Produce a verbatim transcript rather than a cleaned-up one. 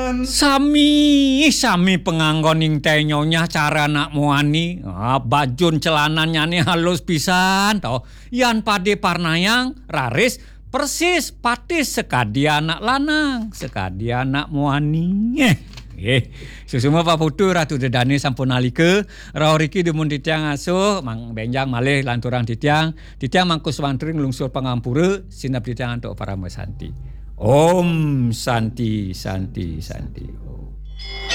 Sami, sami penganggon ing teh nyonya cara nak muani. Ah, bajun celananya nih halus pisan toh. Yan pade parnayang raris persis patis sekadi anak lanang, sekadi anak muani. Eh, eh. Susuma Pak Putu Ratu Dedane sampun alike. Raos riki demun titiang asuh, mang benjang malih lanturang titiang. Titiang mangku swantring lungsur pangampura sinap titiang antuk para mesanti. Om Santi Santi Santi.